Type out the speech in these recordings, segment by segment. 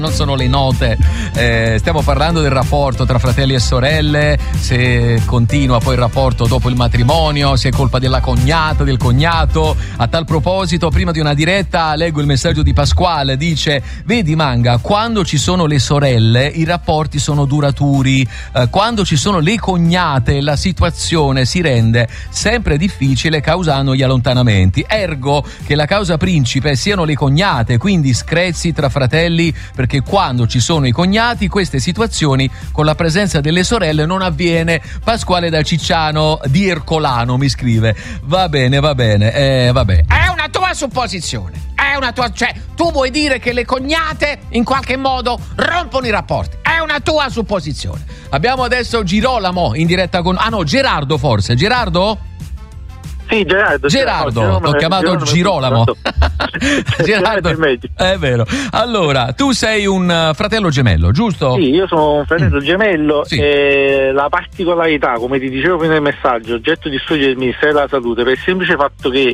Non sono le note, stiamo parlando del rapporto tra fratelli e sorelle, se continua poi il rapporto dopo il matrimonio, se è colpa della cognata, del cognato. A tal proposito, prima di una diretta leggo il messaggio di Pasquale, dice: vedi Manga, quando ci sono le sorelle i rapporti sono duraturi, quando ci sono le cognate la situazione si rende sempre difficile causando gli allontanamenti, ergo che la causa principe siano le cognate, quindi screzi tra fratelli, perché quando ci sono i cognati queste situazioni con la presenza delle sorelle non avviene. Pasquale da Cicciano di Ercolano mi scrive. Va bene, vabbè. È una tua supposizione, cioè tu vuoi dire che le cognate in qualche modo rompono i rapporti, è una tua supposizione. Abbiamo adesso Girolamo in diretta con Gerardo forse. Gerardo? Sì, Gerardo, t'ho chiamato Girolamo. Gerardo, è vero. Allora, tu sei un fratello gemello, giusto? Sì, io sono un fratello gemello, sì. E la particolarità, come ti dicevo prima nel messaggio, oggetto di studio del Ministero della Salute, per il semplice fatto che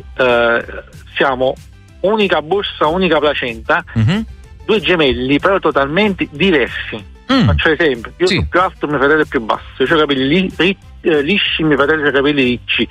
siamo unica borsa, unica placenta, due gemelli però totalmente diversi. Faccio esempio, io sono più alto, mio fratello è più basso, io ho i capelli lisci, mio fratello ha i capelli ricci.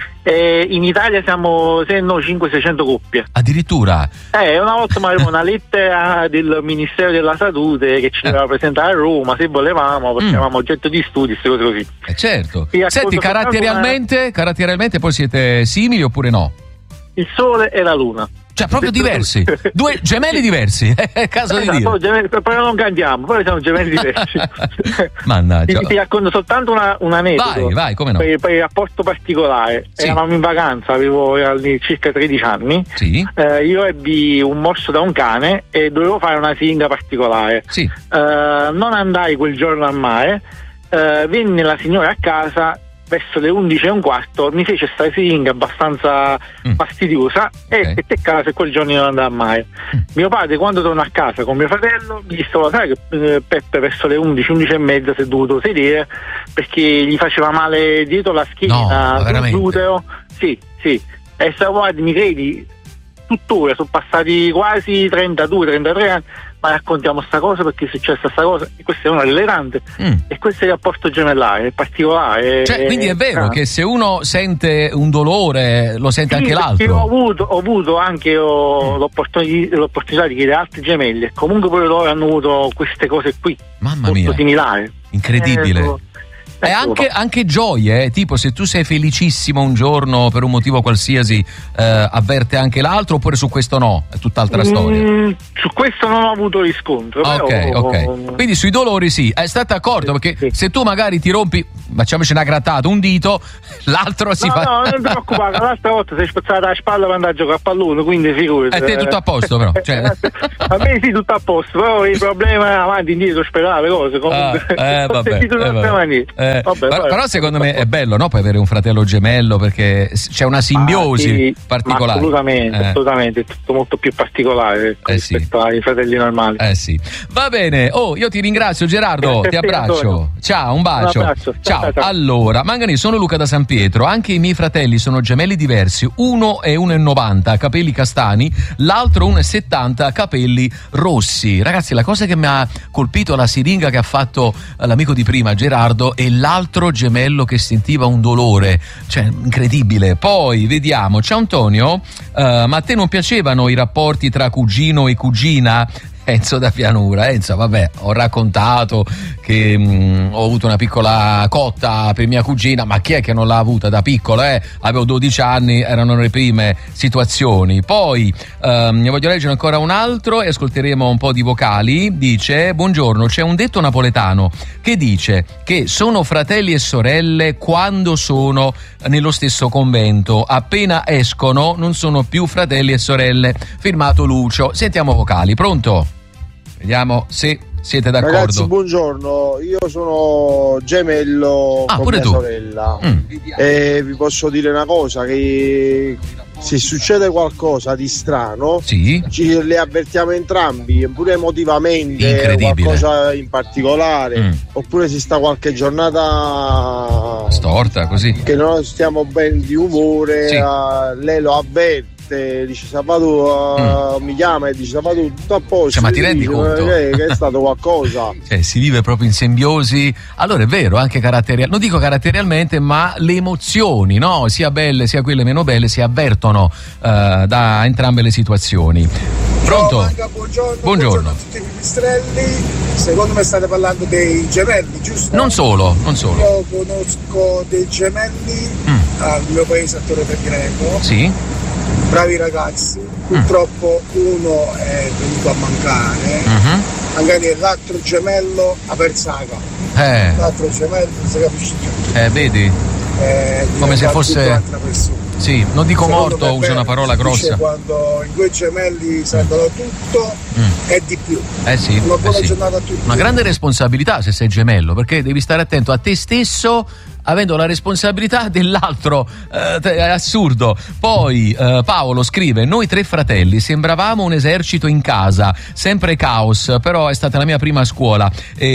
In Italia siamo 500-600 coppie. Addirittura? Una volta avevamo una lettera del Ministero della Salute che ci doveva presentare a Roma, se volevamo, perché eravamo oggetto di studi, queste cose così. Certo. Senti, caratterialmente poi siete simili oppure no? Il Sole e la Luna. Cioè, proprio diversi, due gemelli diversi, è caso di dire. Però non cantiamo, poi siamo gemelli diversi. Mannaggia. Ti racconto soltanto un aneddoto. Vai, come no. Per il rapporto particolare. Sì. Eravamo in vacanza, avevo circa 13 anni. Sì. Io ebbi un morso da un cane e dovevo fare una siringa particolare. Sì. Non andai quel giorno al mare, venne la signora a casa verso le 11:15, mi fece sta siringa abbastanza fastidiosa e peccato se quel giorno non andava mai. Mio padre, quando tornò a casa con mio fratello, mi disse: sai che Peppe verso le 11:30 si è dovuto sedere perché gli faceva male dietro la schiena, sul gluteo. Sì, e guardi, mi credi, tuttora sono passati quasi 32-33 anni, ma raccontiamo sta cosa perché è successa sta cosa, e questa è una delle tante, e questo è il rapporto gemellare, è particolare. Cioè, quindi è vero che se uno sente un dolore lo sente anche l'altro. Io ho avuto anche l'opportunità di chiedere altri gemelli e comunque poi loro hanno avuto queste cose qui. Mamma mia, similari. Incredibile. E anche gioie, tipo se tu sei felicissimo un giorno per un motivo qualsiasi, avverte anche l'altro, oppure su questo no? È tutt'altra storia. Su questo non ho avuto riscontro. Ok. Quindi sui dolori sì, state d'accordo, perché se tu magari ti rompi, facciamoci una grattata, un dito, l'altro si fa. No, non ti preoccupare, l'altra volta sei spazzata la spalla per andare a giocare a pallone, quindi figurati. E te tutto a posto però. Cioè. A me sì, tutto a posto, però il problema è avanti, indietro, sperare le cose. Comunque. Però secondo me è bello, no? Poi avere un fratello gemello, perché c'è una simbiosi particolare. Assolutamente, è tutto molto più particolare rispetto ai fratelli normali. Sì. Va bene, io ti ringrazio Gerardo, ti abbraccio. Ciao, un bacio. Ciao. Allora, Mangani, sono Luca da San Pietro, anche i miei fratelli sono gemelli diversi, uno è 1,90, capelli castani, l'altro 1,70, capelli rossi. Ragazzi, la cosa che mi ha colpito la siringa che ha fatto l'amico di prima, Gerardo, e l'altro gemello che sentiva un dolore, cioè incredibile. Poi vediamo, ciao Antonio, ma a te non piacevano i rapporti tra cugino e cugina? Enzo da Pianura. Enzo, vabbè, ho raccontato che ho avuto una piccola cotta per mia cugina, ma chi è che non l'ha avuta da piccolo? Avevo 12 anni, erano le prime situazioni. Poi ne voglio leggere ancora un altro e ascolteremo un po' di vocali. Dice: buongiorno, c'è un detto napoletano che dice che sono fratelli e sorelle quando sono nello stesso convento, appena escono non sono più fratelli e sorelle. Firmato Lucio. Sentiamo vocali, pronto? Vediamo se siete d'accordo. Ragazzi, buongiorno, io sono gemello con pure mia tu. sorella e vi posso dire una cosa, che se succede qualcosa di strano le avvertiamo entrambi, pure emotivamente, qualcosa in particolare, oppure si sta qualche giornata storta così che non stiamo ben di umore, lei lo avverte notte dice Salvatore mi chiama e dice Salvatore tutto a posto, cioè, ma ti rendi conto? Che è stato qualcosa? Cioè, si vive proprio in simbiosi. Allora è vero, anche non dico caratterialmente, ma le emozioni, no? Sia belle sia quelle meno belle si avvertono da entrambe le situazioni. Pronto? Buongiorno a tutti i pipistrelli. Secondo me state parlando dei gemelli, giusto? Non solo. Io conosco dei gemelli al mio paese a Torre del Greco. Sì. Bravi ragazzi. Purtroppo uno è venuto a mancare. Magari l'altro gemello ha perso la gamba. L'altro gemello non si capisce più. Vedi? Come se fosse un'altra persona. Sì, non dico morto, uso una parola grossa. Quando i due gemelli sentono tutto è di più. Sì. Una buona giornata a tutti. Una grande responsabilità se sei gemello, perché devi stare attento a te stesso avendo la responsabilità dell'altro. È assurdo. Poi Paolo scrive: noi 3 fratelli sembravamo un esercito in casa, sempre caos, però è stata la mia prima scuola.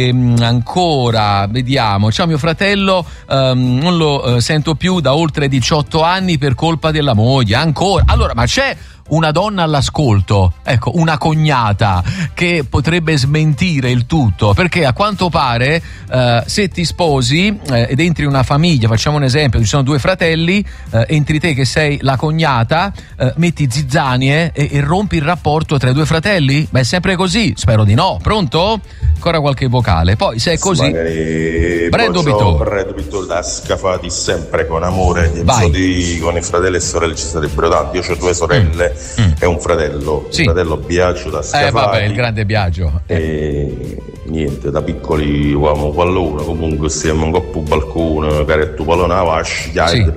Ancora vediamo, ciao, mio fratello non lo sento più da oltre 18 anni per colpa della moglie. Ancora, allora, ma c'è una donna all'ascolto, ecco, una cognata che potrebbe smentire il tutto, perché a quanto pare se ti sposi ed entri in una famiglia, facciamo un esempio, ci sono 2 fratelli, entri te che sei la cognata, metti zizzanie e rompi il rapporto tra i 2 fratelli? Beh, è sempre così? Spero di no. Pronto? Ancora qualche vocale. Poi se è così, Brando Pittor da scafati sempre con amore, con i fratelli e sorelle ci sarebbero tanti. Io ho 2 sorelle e un fratello, il fratello Biagio da Scafati. Vabbè, il grande Biagio. E niente, da piccoli avevamo pallone, comunque stiamo un coppo balcone, caretto pallone a vasci,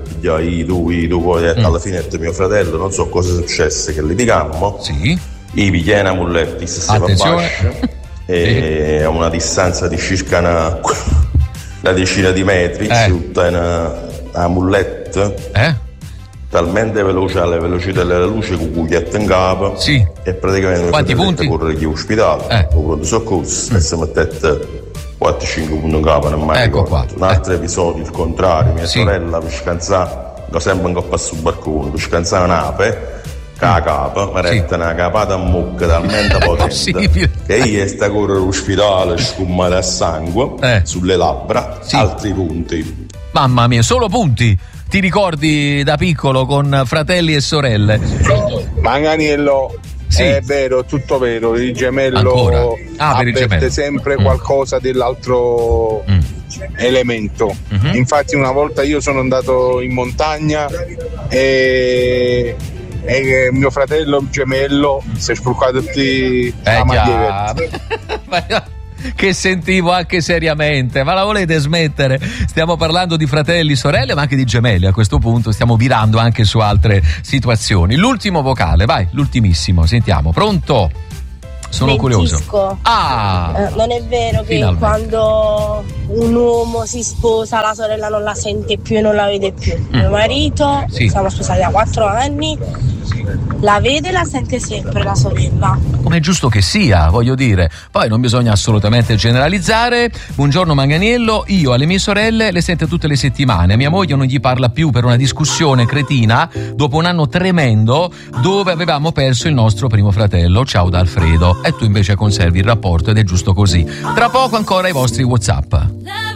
tu poi alla fine mio fratello, non so cosa successe, che litigammo. Sì. I pigliai una mulletti, attenzione. E a una distanza di circa una decina di metri, tutta una mulletta. Talmente veloce, alla velocità della luce, con cuglietta in capo, e praticamente quanti punti? Correre in ospedale, con pronto soccorso, e si mettette 4-5 punti in capo, non mai ricordo. Un altro episodio, il contrario, mia sorella per scansare, da sempre in coppa sul balcone, per scansare un'ape, la capa, mi retta una capata a mucca talmente potente che io sta a correre all'ospedale, scummare a sangue sulle labbra, altri punti. Mamma mia, solo punti! Ti ricordi da piccolo con fratelli e sorelle? Manganiello, è vero, tutto vero, il gemello avverte sempre qualcosa dell'altro elemento. Infatti una volta io sono andato in montagna e mio fratello gemello si è spruccato tutti la maglia verde. Che sentivo anche seriamente, ma la volete smettere? Stiamo parlando di fratelli, sorelle, ma anche di gemelli. A questo punto stiamo virando anche su altre situazioni. L'ultimo vocale, vai, l'ultimissimo, sentiamo. Pronto? Sono curioso. Non è vero che quando un uomo si sposa la sorella non la sente più e non la vede più. Mio marito, siamo sposati da 4 anni, la vede e la sente sempre la sorella. Come è giusto che sia, voglio dire. Poi non bisogna assolutamente generalizzare. Buongiorno Manganiello, io alle mie sorelle le sento tutte le settimane. Mia moglie non gli parla più per una discussione cretina dopo un anno tremendo dove avevamo perso il nostro primo fratello. Ciao da Alfredo. E tu invece conservi il rapporto ed è giusto così. Tra poco ancora i vostri WhatsApp.